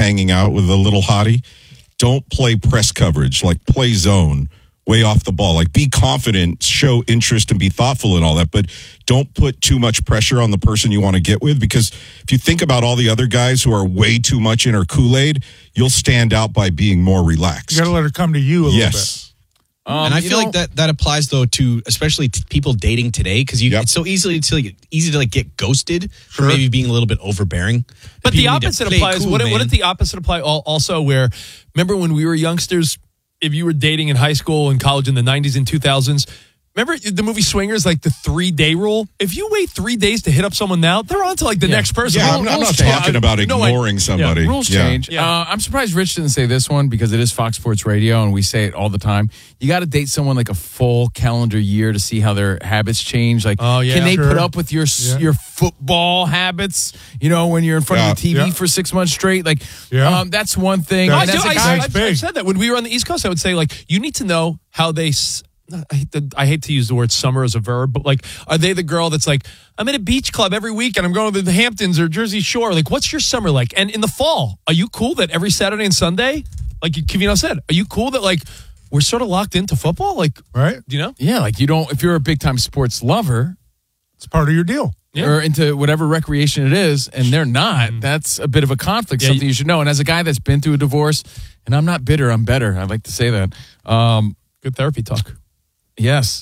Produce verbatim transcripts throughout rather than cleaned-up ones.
hanging out with a little hottie, don't play press coverage, like play zone way off the ball. Like be confident, show interest, and be thoughtful and all that, but don't put too much pressure on the person you want to get with, because if you think about all the other guys who are way too much in her Kool-Aid, you'll stand out by being more relaxed. You got to let her come to you a yes. little bit. Um, and I feel know, like that, that applies though to especially to people dating today, because you yep. it's so easily to like, easy to like get ghosted for sure. maybe being a little bit overbearing. But the opposite applies. Cool, what wouldn't the opposite apply also? Where remember when we were youngsters, if you were dating in high school and college in the nineties and two thousands. Remember the movie Swingers, like the three-day rule? If you wait three days to hit up someone now, they're on to like the yeah. next person. Yeah, I'm, I'm not talking about ignoring no, somebody. Yeah. Rules yeah. change. Yeah. Uh, I'm surprised Rich didn't say this one because it is Fox Sports Radio and we say it all the time. You got to date someone like a full calendar year to see how their habits change. Like, oh, yeah, can they sure. put up with your yeah. your football habits? You know, when you're in front yeah. of the T V yeah. for six months straight. Like, yeah. um, that's one thing. No, I, that's do, a I, guy, I, I said that when we were on the East Coast. I would say like you need to know how they. I hate, to, I hate to use the word summer as a verb, but like, are they the girl that's like, I'm at a beach club every week and I'm going to the Hamptons or Jersey Shore? Like, what's your summer like? And in the fall, are you cool that every Saturday and Sunday, like Kevino said, are you cool that like we're sort of locked into football? Like, right? You know? Yeah, like you don't, if you're a big time sports lover, it's part of your deal. Yeah. Or into whatever recreation it is, and they're not, mm. that's a bit of a conflict, yeah, something you, you should know. And as a guy that's been through a divorce, and I'm not bitter, I'm better. I like to say that. Um, Good therapy talk. Yes.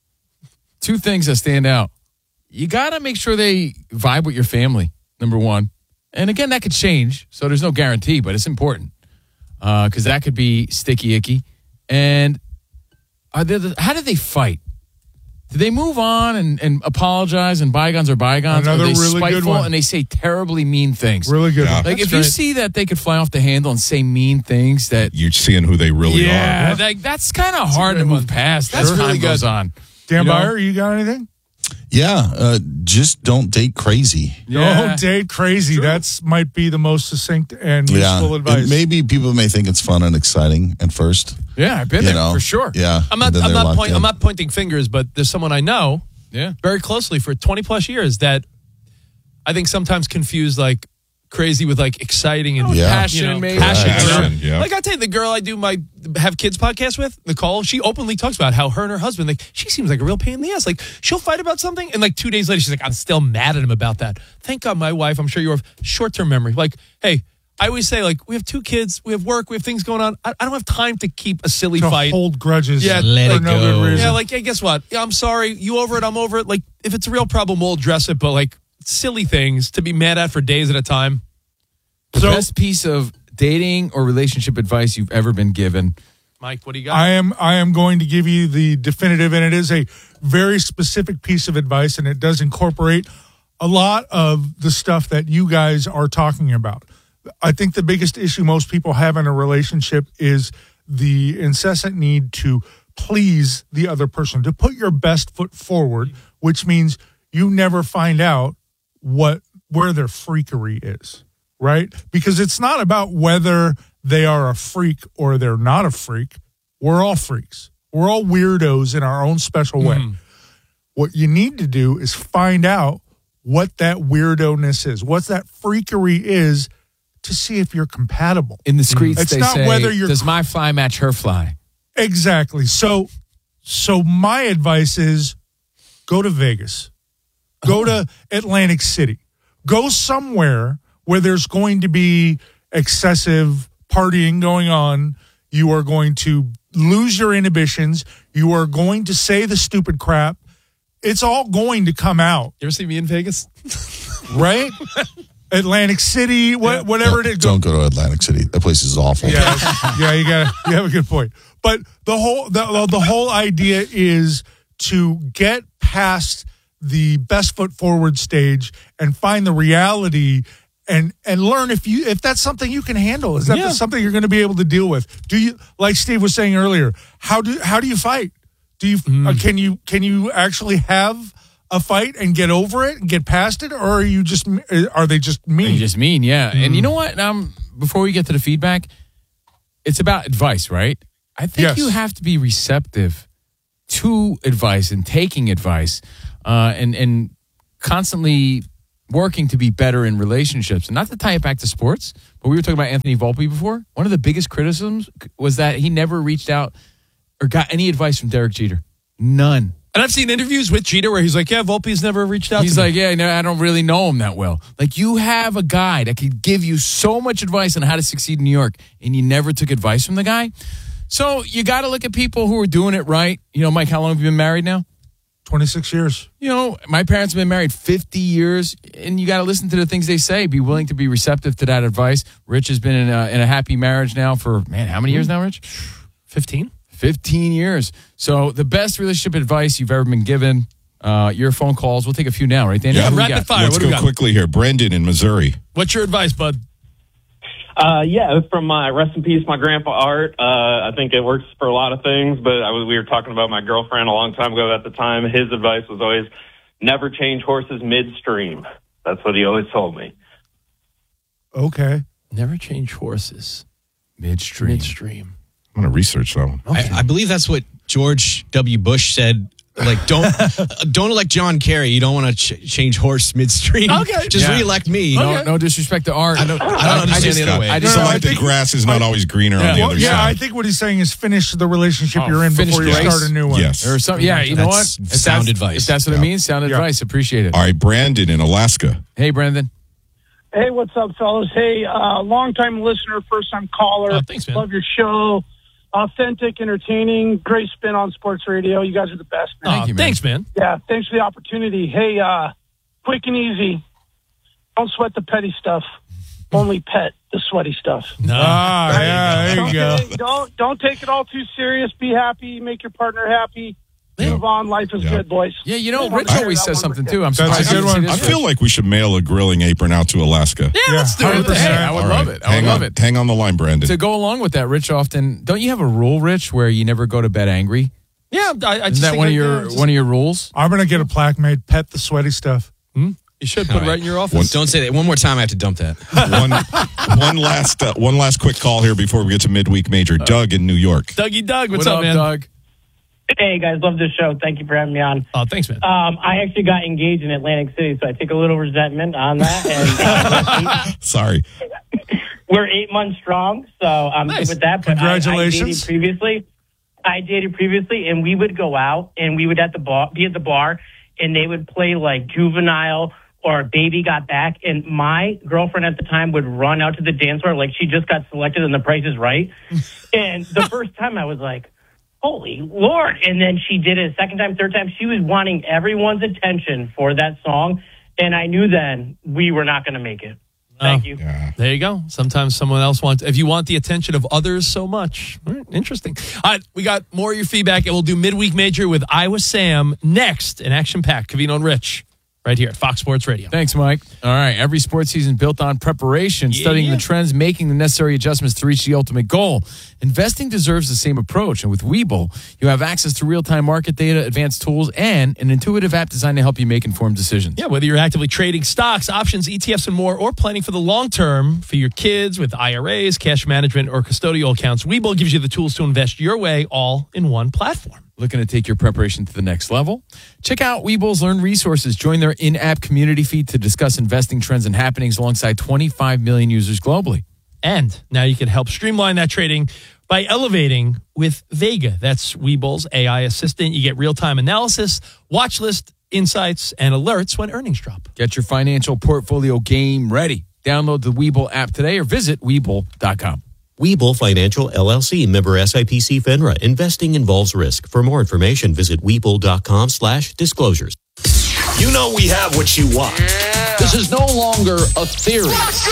Two things that stand out. You got to make sure they vibe with your family, number one. And again, that could change, so there's no guarantee, but it's important because uh, that could be sticky icky. And are they the, how do they fight? Do they move on and, and apologize and bygones are bygones? Another are they really spiteful good one. and they say terribly mean things? Really good yeah. one. Like That's if great. you see that they could fly off the handle and say mean things that you're seeing who they really yeah, are. like that's kind of hard to move one. past. That's Sure. time really goes good. on. Dan you know? Byer, you got anything? Yeah, uh, just don't date crazy. Yeah. Don't date crazy. True. That's might be the most succinct and Yeah, useful advice. And maybe people may think it's fun and exciting at first. Yeah, I've been you there know? for sure. Yeah, I'm not. and then I'm they're not, locked point, in. I'm not pointing fingers, but there's someone I know, Yeah. very closely for twenty plus years that I think sometimes confuse like crazy with like exciting and Yeah. passion, you know, maybe. passion. Passion, yeah. Like I tell you, the girl I do my have kids podcast with, Nicole, she openly talks about how her and her husband, like she seems like a real pain in the ass. Like she'll fight about something, and like two days later, she's like, I'm still mad at him about that. Thank God my wife, I'm sure you have short term memory. Like, hey. I always say, like, we have two kids, we have work, we have things going on. I, I don't have time to keep a silly to fight. hold grudges. Yeah, let for it no go. good reason. Yeah, like, hey, guess what? Yeah, I'm sorry. You over it, I'm over it. Like, if it's a real problem, we'll address it. But, like, silly things to be mad at for days at a time. The So- best piece of dating or relationship advice you've ever been given. Mike, what do you got? I am I am going to give you the definitive, and it is a very specific piece of advice, and it does incorporate a lot of the stuff that you guys are talking about. I think the biggest issue most people have in a relationship is the incessant need to please the other person, to put your best foot forward, which means you never find out what where their freakery is, right? Because it's not about whether they are a freak or they're not a freak. We're all freaks. We're all weirdos in our own special way. Mm. What you need to do is find out what that weirdo-ness is, what that freakery is, to see if you're compatible. In the streets, It's they not say, whether you're- does my fly match her fly? Exactly. So, so my advice is go to Vegas, go to Atlantic City, go somewhere where there's going to be excessive partying going on. You are going to lose your inhibitions. You are going to say the stupid crap. It's all going to come out, You ever see me in Vegas? right? Atlantic City, what, whatever it is. Don't go to Atlantic City. That place is awful. Yeah, yeah, you got you have a good point. But the whole the, the whole idea is to get past the best foot forward stage and find the reality and and learn if you if that's something you can handle. Is that Yeah. something you're going to be able to deal with? Do you, like Steve was saying earlier, how do how do you fight? Do you Mm. uh, can you can you actually have a fight and get over it and get past it, or are you just are they just mean? You just mean, yeah. And you know what? Um, before we get to the feedback, it's about advice, right? I think Yes. you have to be receptive to advice and taking advice, uh, and and constantly working to be better in relationships. And not to tie it back to sports, but we were talking about Anthony Volpe before. One of the biggest criticisms was that he never reached out or got any advice from Derek Jeter. None. And I've seen interviews with Jeter where he's like, yeah, Volpe's never reached out He's to me. like, yeah, no, I don't really know him that well. Like, you have a guy that could give you so much advice on how to succeed in New York, and you never took advice from the guy. So you got to look at people who are doing it right. You know, Mike, how long have you been married now? twenty-six years. You know, my parents have been married fifty years, and you got to listen to the things they say. Be willing to be receptive to that advice. Rich has been in a, in a happy marriage now for, man, how many years now, Rich? fifteen fifteen years. So the best relationship advice you've ever been given, uh, your phone calls. We'll take a few now, right, Danny? Yeah, What do we rapid got? fire. Let's What do we go got? quickly here. Brendan in Missouri. What's your advice, bud? Uh, yeah, from my rest in peace, my grandpa Art. Uh, I think it works for a lot of things, but I was, we were talking about my girlfriend a long time ago. At the time, his advice was always never change horses midstream. That's what he always told me. Okay. Never change horses Midstream. midstream. I'm going to research that one. I, I believe that's what George W. Bush said. Like, don't don't elect John Kerry. You don't want to ch- change horse midstream. Okay. Just Yeah. reelect me. No, no disrespect to Art. I don't, I don't understand just- the other way. I I just- just No, no, like I the think- grass is not always greener on the Well, other yeah, I side. think what he's saying is finish the relationship Oh, you're in finish before the you race? start a new one. Yes. Or some, yeah, you know what? That's If sound that's- advice. If that's what it means, sound Yeah. advice. Appreciate it. All right, Brandon in Alaska. Hey, Brandon. Hey, what's up, fellas? Hey, uh, long-time listener, first-time caller. Oh, thanks, man. Love your show. Authentic, entertaining, great spin on sports radio. You guys are the best, man. Aw, you, man. thanks, man. Yeah, thanks for the opportunity. Hey, uh, quick and easy. Don't sweat the petty stuff. Only pet the sweaty stuff. No. Ah, yeah, there you go. Don't, don't don't take it all too serious. Be happy. Make your partner happy. Move on. Life is Yeah. good, boys. Yeah, you know, Just wanted Rich to share always that says one something with too. you. I'm That's a surprised good you didn't one. see I this, feel Rich. like we should mail a grilling apron out to Alaska. Yeah, Yeah, let's do one hundred it. percent. Hey, I would All love right. it. I would Hang love on, it. hang on the line, Brandon. To go along with that, Rich, often don't you have a rule, Rich, where you never go to bed angry? Yeah, I, I just Isn't that think one of I- your yeah, just- one of your rules? I'm going to get a plaque made, pet the sweaty stuff. You should put it right in your office. Don't say that. One more time, I have to dump that. one, one last, uh, one last quick call here before we get to midweek major. Doug in New York. Dougie Doug, what's what up, man? Doug? Hey guys, love this show. Thank you for having me on. Oh, thanks, man. Um, I actually got engaged in Atlantic City, so I take a little resentment on that. And uh, Sorry. we're eight months strong, so I'm Nice. good with that. But Congratulations. I, I dated previously. I dated previously, and we would go out, and we would at the bar, be at the bar, and they would play like Juvenile or Baby Got Back, and my girlfriend at the time would run out to the dance floor like she just got selected and The Price is Right. And the first time I was like, holy Lord. And then she did it a second time, third time. She was wanting everyone's attention for that song. And I knew then we were not going to make it. Thank Oh. you. Yeah. There you go. Sometimes someone else wants, if you want the attention of others so much. All right, interesting. All right, we got more of your feedback, and we'll do midweek major with Iowa Sam next in Action Pack. Cavino and Rich, right here at Fox Sports Radio. Thanks, Mike. All right. Every sports season built on preparation, Yeah. studying the trends, making the necessary adjustments to reach the ultimate goal. Investing deserves the same approach. And with Webull, you have access to real-time market data, advanced tools, and an intuitive app designed to help you make informed decisions. Yeah, whether you're actively trading stocks, options, E T Fs, and more, or planning for the long term for your kids with I R As, cash management, or custodial accounts, Webull gives you the tools to invest your way all in one platform. Looking to take your preparation to the next level? Check out Webull's Learn Resources. Join their in-app community feed to discuss investing trends and happenings alongside twenty-five million users globally. And now you can help streamline that trading by elevating with Vega. That's Webull's A I assistant. You get real-time analysis, watch list insights, and alerts when earnings drop. Get your financial portfolio game ready. Download the Webull app today or visit Webull dot com. Webull Financial, L L C, member S I P C FINRA. Investing involves risk. For more information, visit Webull.com slash disclosures. You know we have what you want. This is no longer a theory.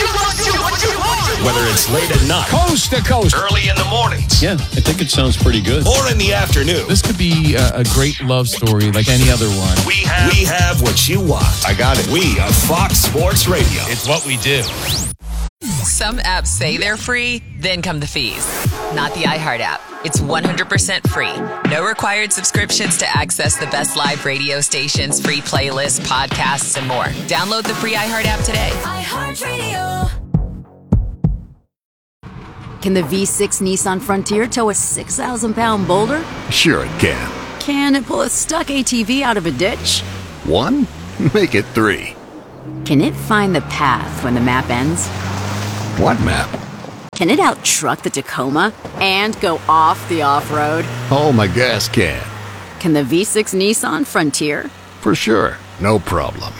Whether it's late at night, Coast to coast. early in the mornings, Yeah, I think it sounds pretty good. or in the afternoon, This could be a, a great love story like any other one. we have, we have what you want. I got it. We are Fox Sports Radio. It's what we do. Some apps say they're free, then come the fees. Not the iHeart app. It's one hundred percent free. No required subscriptions to access the best live radio stations, free playlists, podcasts, and more. Download the free iHeart app today. iHeartRadio. Can the V six Nissan Frontier tow a six thousand pound boulder? Sure it can. Can it pull a stuck A T V out of a ditch? One? Make it three. Can it find the path when the map ends? What map? Can it out-truck the Tacoma and go off the off-road? Oh, my gas can. Can the V six Nissan Frontier? For sure. No problem.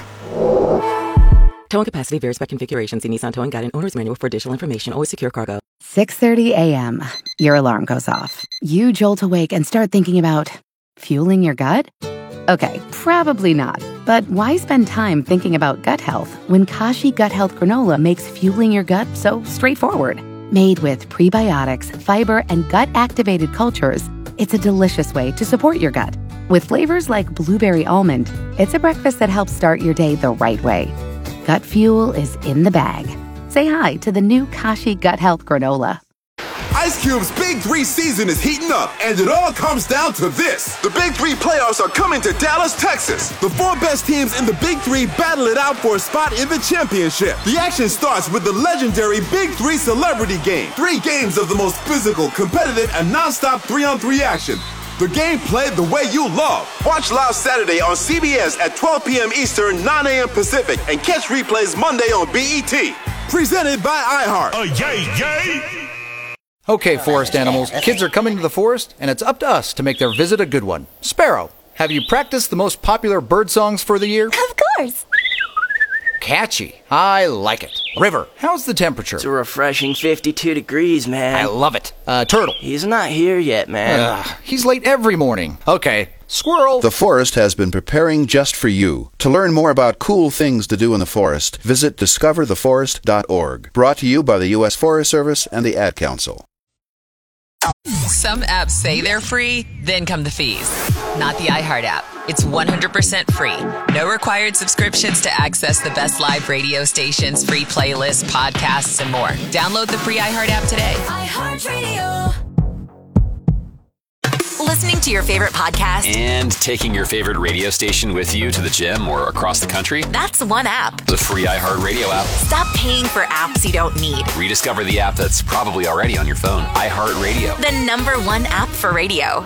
Towing capacity varies by configuration. See Nissan Towing Guide and Owner's Manual for additional information. Always secure cargo. six thirty a.m. Your alarm goes off. You jolt awake and start thinking about fueling your gut? Okay, probably not. But why spend time thinking about gut health when Kashi Gut Health Granola makes fueling your gut so straightforward? Made with prebiotics, fiber, and gut-activated cultures, it's a delicious way to support your gut. With flavors like blueberry almond, it's a breakfast that helps start your day the right way. Gut fuel is in the bag. Say hi to the new Kashi Gut Health Granola. Ice Cube's Big Three season is heating up, and it all comes down to this. The Big Three playoffs are coming to Dallas, Texas. The four best teams in the Big Three battle it out for a spot in the championship. The action starts with the legendary Big Three Celebrity Game. Three games of the most physical, competitive, and non-stop three-on-three action. The game played the way you love. Watch live Saturday on C B S at twelve p.m. Eastern, nine a.m. Pacific, and catch replays Monday on B E T. Presented by iHeart. Oh, yay, yay! Okay, forest animals, kids are coming to the forest, and it's up to us to make their visit a good one. Sparrow, have you practiced the most popular bird songs for the year? Of course. Catchy. I like it. River, how's the temperature? It's a refreshing fifty-two degrees, man. I love it. Uh, Turtle. He's not here yet, man. Uh, he's late every morning. Okay. Squirrel. The forest has been preparing just for you. To learn more about cool things to do in the forest, visit discover the forest dot org. Brought to you by the U S Forest Service and the Ad Council. Some apps say they're free, then come the fees. Not the iHeart app. It's one hundred percent free. No required subscriptions to access the best live radio stations, free playlists, podcasts, and more. Download the free iHeart app today. iHeartRadio. Listening to your favorite podcast and taking your favorite radio station with you to the gym or across the country? That's one app. The free iHeartRadio app. Stop paying for apps you don't need. Rediscover the app that's probably already on your phone. iHeartRadio. The number one app for radio.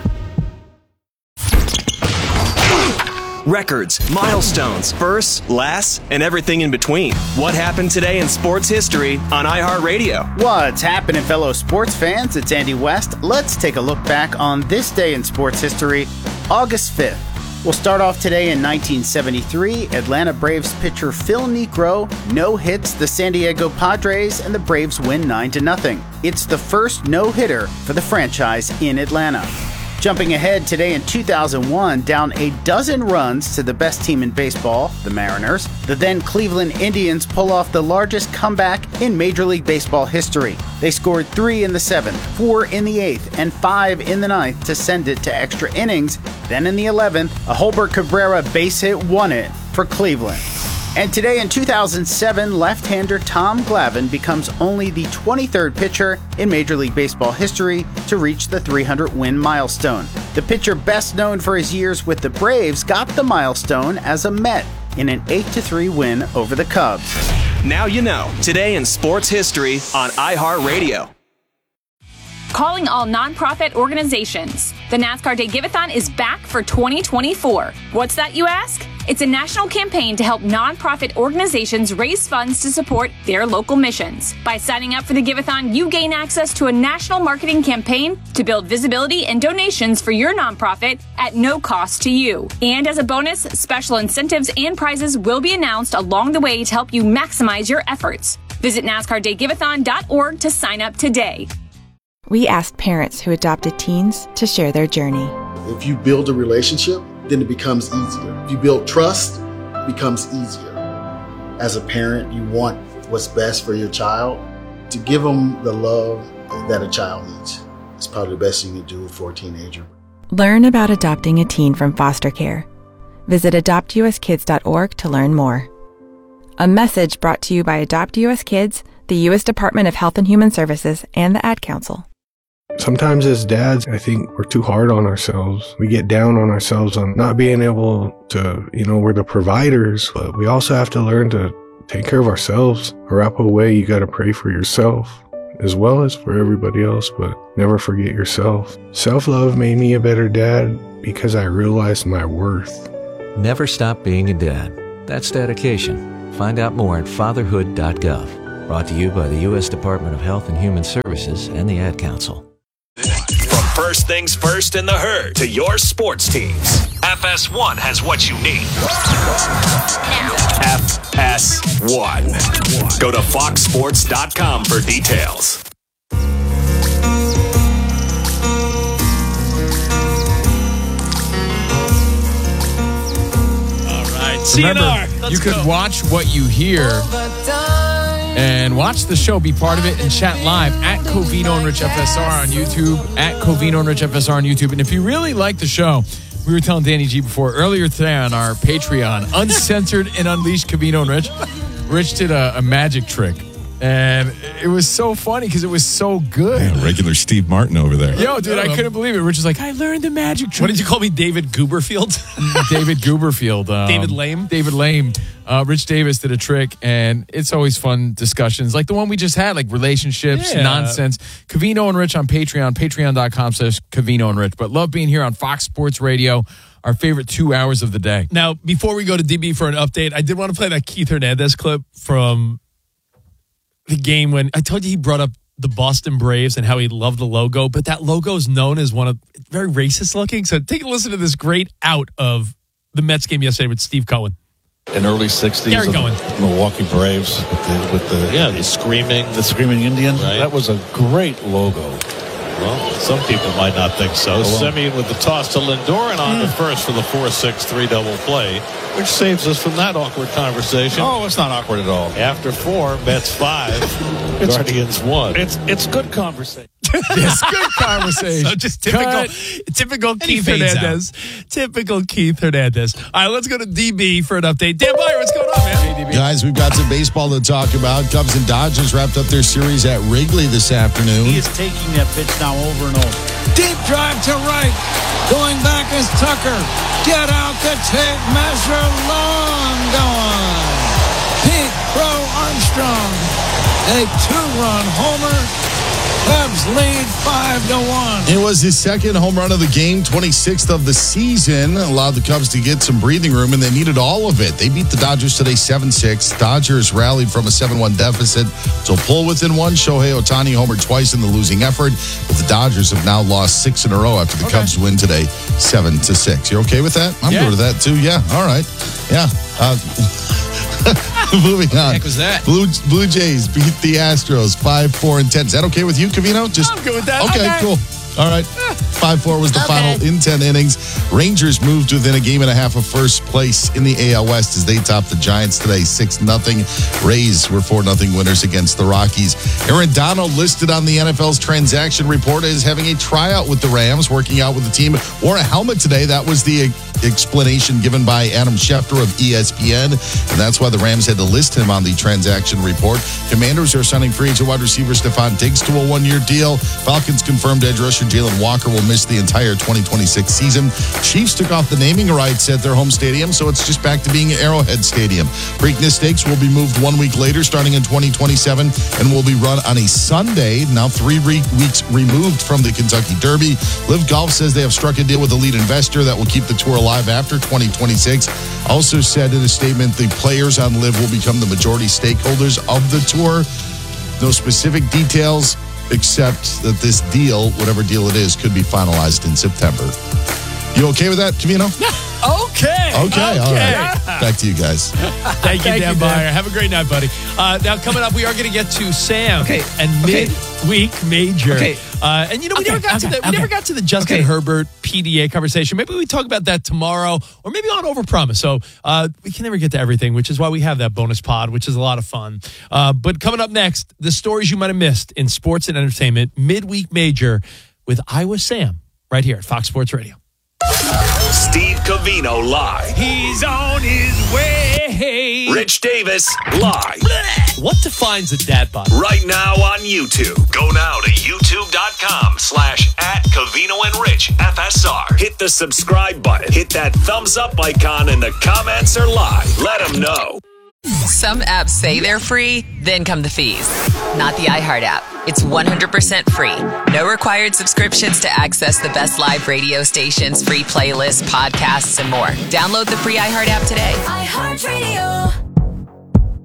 Records, milestones, firsts, lasts, and everything in between. What happened today in sports history on iHeartRadio? What's happening, fellow sports fans? It's Andy West. Let's take a look back on this day in sports history, August fifth. We'll start off today in nineteen seventy-three. Atlanta Braves pitcher Phil Niekro no-hits the San Diego Padres, and the Braves win nine to nothing. It's the first no-hitter for the franchise in Atlanta. Jumping ahead today in two thousand one, down a dozen runs to the best team in baseball, the Mariners, the then Cleveland Indians pull off the largest comeback in Major League Baseball history. They scored three in the seventh, four in the eighth, and five in the ninth to send it to extra innings. Then in the eleventh, a Holbert Cabrera base hit won it for Cleveland. And today in two thousand seven, left-hander Tom Glavine becomes only the twenty-third pitcher in Major League Baseball history to reach the three hundred win milestone. The pitcher best known for his years with the Braves got the milestone as a Met in an eight to three win over the Cubs. Now you know, today in sports history on iHeartRadio. Calling all nonprofit organizations. The NASCAR Day Give-A-thon is back for twenty twenty-four. What's that, you ask? It's a national campaign to help nonprofit organizations raise funds to support their local missions. By signing up for the Give-A-thon, you gain access to a national marketing campaign to build visibility and donations for your nonprofit at no cost to you. And as a bonus, special incentives and prizes will be announced along the way to help you maximize your efforts. Visit NASCAR Day Give A Thon dot org to sign up today. We asked parents who adopted teens to share their journey. If you build a relationship, then it becomes easier. If you build trust, it becomes easier. As a parent, you want what's best for your child. To give them the love that a child needs is probably the best thing you can do for a teenager. Learn about adopting a teen from foster care. Visit adopt u s kids dot org to learn more. A message brought to you by Adopt U S Kids, the U S Department of Health and Human Services, and the Ad Council. Sometimes as dads, I think we're too hard on ourselves. We get down on ourselves on not being able to, you know, we're the providers, but we also have to learn to take care of ourselves. Arapaho way, you got to pray for yourself as well as for everybody else, but never forget yourself. Self-love made me a better dad because I realized my worth. Never stop being a dad. That's dedication. Find out more at fatherhood dot gov. Brought to you by the U S Department of Health and Human Services and the Ad Council. From first things first in the herd to your sports teams, F S one has what you need. F S one. Go to fox sports dot com for details. C N R. Remember, you could go. watch what you hear and watch the show, be part of it, and chat live at Covino and Rich F S R on YouTube, at Covino and Rich F S R on YouTube. And if you really like the show, we were telling Danny G before, earlier today on our Patreon, Uncensored and Unleashed Covino and Rich, Rich did a, a magic trick. And it was so funny because it was so good. Yeah, regular Steve Martin over there. Yo, dude, I couldn't believe it. Rich was like, I learned the magic trick. What did you call me, David Guberfield? David Guberfield. Um, David Lame? David Lame. Uh, Rich Davis did a trick, and it's always fun discussions like the one we just had, like relationships, yeah. nonsense. Covino and Rich on Patreon, patreon dot com slash Covino and Rich. But love being here on Fox Sports Radio, our favorite two hours of the day. Now, before we go to D B for an update, I did want to play that Keith Hernandez clip from the game when I told you he brought up the Boston Braves and how he loved the logo, but that logo is known as one of very racist looking. So take a listen to this great out of the Mets game yesterday with Steve Cohen. In early sixties, Gary Cohen. Milwaukee Braves with the, with the yeah the screaming the screaming Indian. Right. That was a great logo. Well, some people might not think so. Oh, well. Semien with the toss to Lindor and on to first for the four six three double play, which saves us from that awkward conversation. Oh, it's not awkward at all. After four, Mets five, Guardians one. It's it's good conversation. It's good conversation. So just typical, Cut. typical Keith Hernandez. Out. Typical Keith Hernandez. All right, let's go to D B for an update. Dan Byer, what's going on, man? Hey, D B. Guys, we've got some baseball to talk about. Cubs and Dodgers wrapped up their series at Wrigley this afternoon. He is taking that pitch now over and over. Deep drive to right. Going back is Tucker. Get out the tape measure. Long gone. Pete Crow Armstrong. A two-run homer. Cubs lead five to one. It was his second home run of the game, twenty-sixth of the season. Allowed the Cubs to get some breathing room, and they needed all of it. They beat the Dodgers today seven six. Dodgers rallied from a seven one deficit to pull within one. Shohei Ohtani homered twice in the losing effort, but the Dodgers have now lost six in a row after the okay. Cubs win today seven to six. You okay with that? I'm yeah. good with that, too. Yeah, all right. Yeah. Uh, Moving on. What the heck was that? Blue, Blue Jays beat the Astros five four and ten. Is that okay with you, Covino? Just I'm good with that. Okay, okay. cool. All right. five four was the okay. final in ten innings. Rangers moved within a game and a half of first place in the A L West as they topped the Giants today six nothing. Rays were four nothing winners against the Rockies. Aaron Donald listed on the N F L's transaction report as having a tryout with the Rams, working out with the team. Wore a helmet today. That was the explanation given by Adam Schefter of E S P N, and that's why the Rams had to list him on the transaction report. Commanders are signing free agent wide receiver Stephon Diggs to a one-year deal. Falcons confirmed edge rusher Jalen Walker will miss the entire twenty twenty-six season. Chiefs took off the naming rights at their home stadium, so it's just back to being Arrowhead Stadium. Preakness Stakes will be moved one week later, starting in twenty twenty-seven, and will be run on a Sunday, now three re- weeks removed from the Kentucky Derby. Liv Golf says they have struck a deal with a lead investor that will keep the tour alive after twenty twenty-six. Also said in a statement, the players on Liv will become the majority stakeholders of the tour. No specific details, except that this deal, whatever deal it is, could be finalized in September. You okay with that, Covino? Okay. Okay. Okay. All right. Back to you guys. Thank you, Dan Byer. Have a great night, buddy. Uh, now, coming up, we are going to get to Sam okay. and okay. midweek major. Okay. Uh, and you know, we okay. never got okay. to the we okay. never got to the Justin okay. Herbert P D A conversation. Maybe we talk about that tomorrow, or maybe on Overpromise. So uh, we can never get to everything, which is why we have that bonus pod, which is a lot of fun. Uh, but coming up next, the stories you might have missed in sports and entertainment, midweek major with Iowa Sam, right here at Fox Sports Radio. Steve Covino live. He's on his way. Rich Davis live. What defines a dad bod? Right now on YouTube. Go now to youtube.com slash at Covino and Rich F S R. Hit the subscribe button. Hit that thumbs up icon and the comments are live. Let them know. Some apps say they're free, then come the fees. Not the iHeart app. It's one hundred percent free. No required subscriptions to access the best live radio stations, free playlists, podcasts, and more. Download the free iHeart app today. iHeartRadio.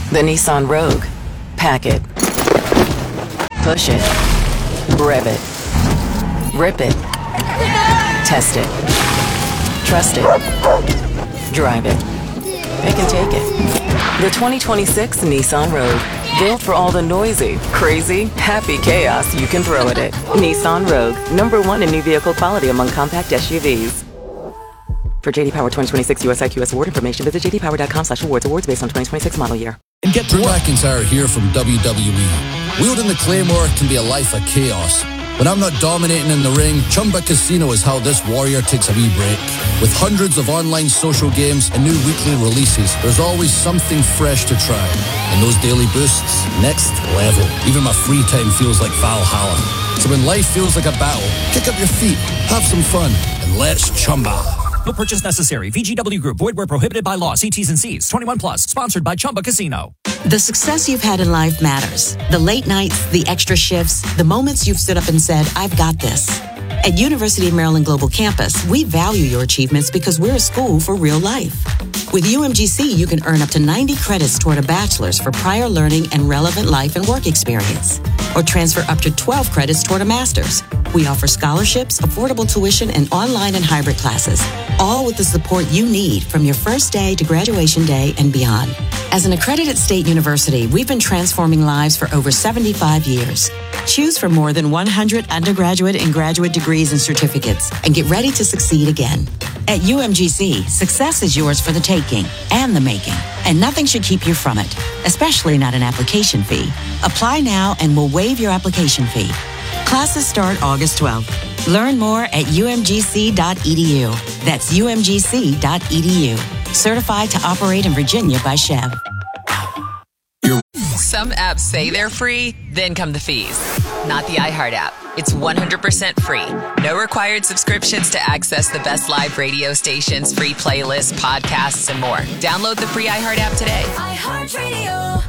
The Nissan Rogue. Pack it. Push it. Rev it. Rip it. Test it. Trust it. Drive it. Pick and take it. The twenty twenty-six Nissan Rogue. Built for all the noisy, crazy, happy chaos you can throw at it. Nissan Rogue. Number one in new vehicle quality among compact S U Vs. For J D Power twenty twenty-six U S I Q S award information, visit j d power dot com slash awards. Awards based on twenty twenty-six model year. And get Drew McIntyre here from W W E. Wielding the Claymore can be a life of chaos. When I'm not dominating in the ring, Chumba Casino is how this warrior takes a wee break. With hundreds of online social games and new weekly releases, there's always something fresh to try. And those daily boosts, next level. Even my free time feels like Valhalla. So when life feels like a battle, kick up your feet, have some fun, and let's Chumba. No purchase necessary. V G W Group. Void where prohibited by law. See T's and C's. twenty-one plus. Sponsored by Chumba Casino. The success you've had in life matters. The late nights, the extra shifts, the moments you've stood up and said, I've got this. At University of Maryland Global Campus, we value your achievements because we're a school for real life. With U M G C, you can earn up to ninety credits toward a bachelor's for prior learning and relevant life and work experience, or transfer up to twelve credits toward a master's. We offer scholarships, affordable tuition, and online and hybrid classes, all with the support you need from your first day to graduation day and beyond. As an accredited state university, we've been transforming lives for over seventy-five years. Choose from more than one hundred undergraduate and graduate degrees and certificates, and get ready to succeed again. At U M G C, success is yours for the taking and the making, and nothing should keep you from it, especially not an application fee. Apply now and we'll waive your application fee. Classes start August twelfth. Learn more at u m g c dot e d u. That's u m g c dot e d u. Certified to operate in Virginia by Chev. Some apps say they're free, then come the fees. Not the iHeart app. It's one hundred percent free. No required subscriptions to access the best live radio stations, free playlists, podcasts, and more. Download the free iHeart app today. iHeartRadio.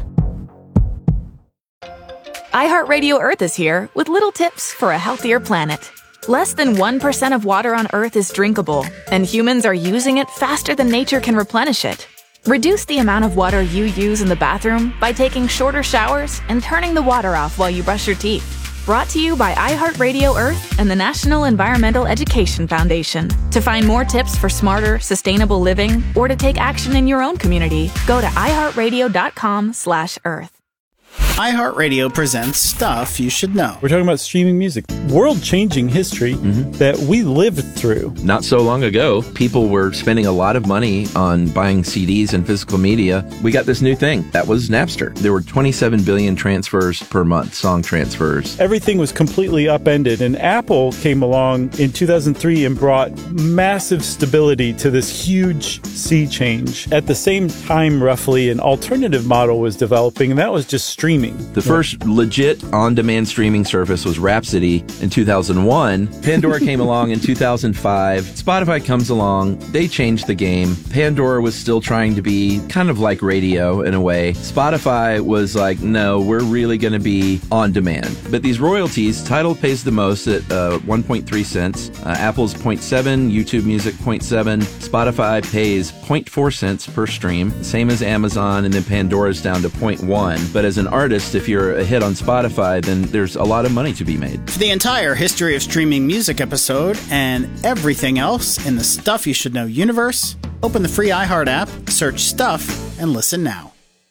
iHeartRadio Earth is here with little tips for a healthier planet. Less than one percent of water on Earth is drinkable, and humans are using it faster than nature can replenish it. Reduce the amount of water you use in the bathroom by taking shorter showers and turning the water off while you brush your teeth. Brought to you by iHeartRadio Earth and the National Environmental Education Foundation. To find more tips for smarter, sustainable living, or to take action in your own community, go to iHeartRadio.com slash Earth. iHeartRadio presents Stuff You Should Know. We're talking about streaming music, world-changing history mm-hmm. that we lived through. Not so long ago, people were spending a lot of money on buying C Ds and physical media. We got this new thing. That was Napster. There were twenty-seven billion transfers per month, song transfers. Everything was completely upended, and Apple came along in two thousand three and brought massive stability to this huge sea change. At the same time, roughly, an alternative model was developing, and that was just streaming. The first legit on-demand streaming service was Rhapsody in two thousand one. Pandora came along in two thousand five. Spotify comes along. They changed the game. Pandora was still trying to be kind of like radio in a way. Spotify was like, no, we're really going to be on demand. But these royalties, Tidal pays the most at uh, one point three cents. Uh, Apple's zero point seven, YouTube Music zero point seven. Spotify pays zero point four cents per stream, same as Amazon, and then Pandora's down to zero point one. But as an artist, if you're a hit on Spotify, then there's a lot of money to be made. For the entire history of streaming music episode and everything else in the Stuff You Should Know universe, open the free iHeart app, search Stuff, and listen now.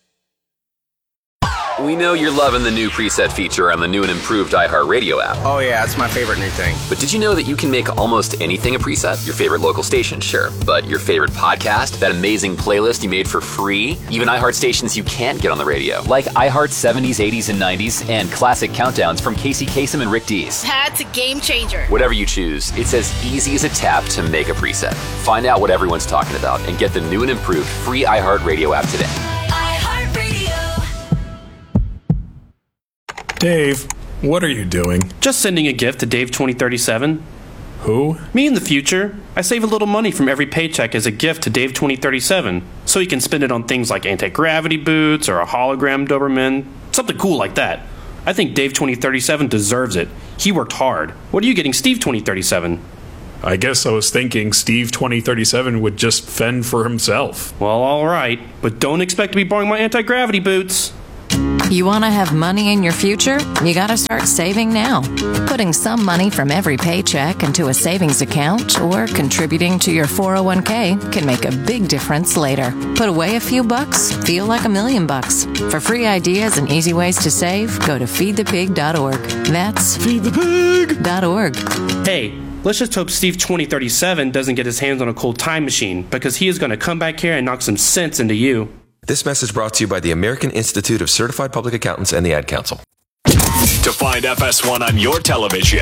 We know you're loving the new preset feature on the new and improved iHeartRadio app. Oh yeah, it's my favorite new thing. But did you know that you can make almost anything a preset? Your favorite local station, sure. But your favorite podcast, that amazing playlist you made for free, even iHeart stations you can't get on the radio, like iHeart seventies, eighties, and nineties, and classic countdowns from Casey Kasem and Rick Dees. That's a game changer. Whatever you choose, it's as easy as a tap to make a preset. Find out what everyone's talking about and get the new and improved free iHeartRadio app today. Dave, what are you doing? Just sending a gift to Dave twenty thirty-seven. Who? Me in the future. I save a little money from every paycheck as a gift to Dave twenty thirty-seven, so he can spend it on things like anti-gravity boots or a hologram Doberman, something cool like that. I think Dave twenty thirty-seven deserves it. He worked hard. What are you getting Steve twenty thirty-seven? I guess I was thinking Steve twenty thirty-seven would just fend for himself. Well, all right, but don't expect to be borrowing my anti-gravity boots. You want to have money in your future? You got to start saving now. Putting some money from every paycheck into a savings account or contributing to your four oh one k can make a big difference later. Put away a few bucks, feel like a million bucks. For free ideas and easy ways to save, go to feed the pig dot org. That's feed the pig dot org. Hey, let's just hope Steve twenty thirty-seven doesn't get his hands on a cold time machine, because he is going to come back here and knock some sense into you. This message brought to you by the American Institute of Certified Public Accountants and the Ad Council. To find F S one on your television,